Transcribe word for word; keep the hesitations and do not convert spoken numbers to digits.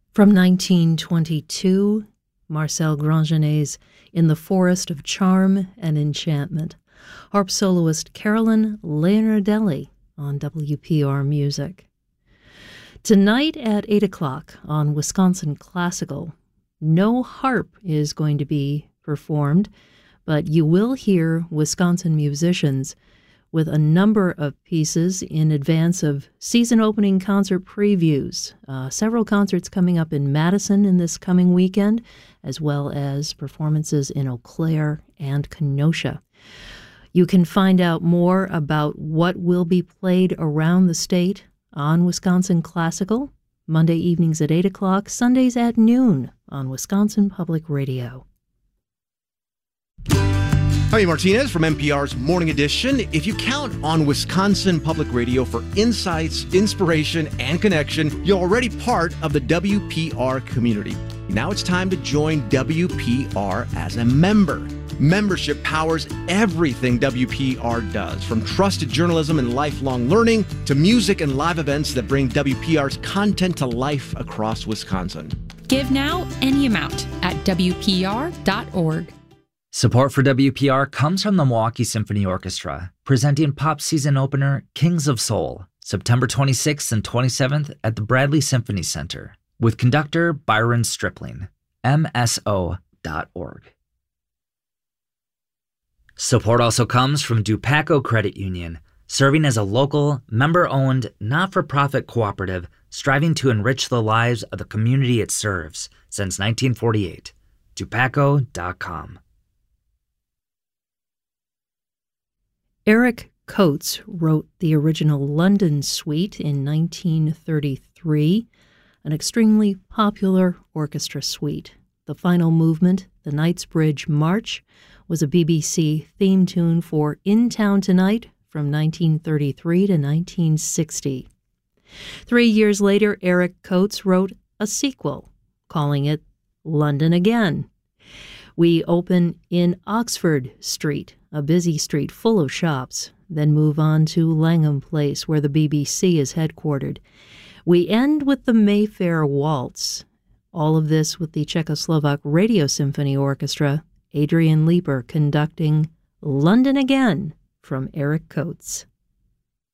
From nineteen twenty-two, Marcel Grandgenet's In the Forest of Charm and Enchantment. Harp soloist Carolyn Leonardelli on W P R Music. Tonight at eight o'clock on Wisconsin Classical, no harp is going to be performed, but you will hear Wisconsin musicians with a number of pieces in advance of season-opening concert previews. Uh, several concerts coming up in Madison in this coming weekend, as well as performances in Eau Claire and Kenosha. You can find out more about what will be played around the state on Wisconsin Classical, Monday evenings at eight o'clock, Sundays at noon on Wisconsin Public Radio. Javi Martinez from N P R's Morning Edition. If you count on Wisconsin Public Radio for insights, inspiration, and connection, you're already part of the W P R community. Now it's time to join W P R as a member. Membership powers everything W P R does, from trusted journalism and lifelong learning to music and live events that bring W P R's content to life across Wisconsin. Give now any amount at W P R dot org. Support for W P R comes from the Milwaukee Symphony Orchestra, presenting pop season opener Kings of Soul, September twenty-sixth and twenty-seventh at the Bradley Symphony Center, with conductor Byron Stripling, M S O dot org. Support also comes from Dupaco Credit Union, serving as a local, member-owned, not-for-profit cooperative striving to enrich the lives of the community it serves since nineteen forty-eight. Dupaco dot com. Eric Coates wrote the original London Suite in nineteen thirty-three, an extremely popular orchestra suite. The final movement, the Knightsbridge March, was a B B C theme tune for In Town Tonight from nineteen thirty-three to nineteen sixty. Three years later, Eric Coates wrote a sequel, calling it London Again. We open in Oxford Street, a busy street full of shops, then move on to Langham Place, where the B B C is headquartered. We end with the Mayfair Waltz. All of this with the Czechoslovak Radio Symphony Orchestra, Adrian Leeper conducting London Again from Eric Coates.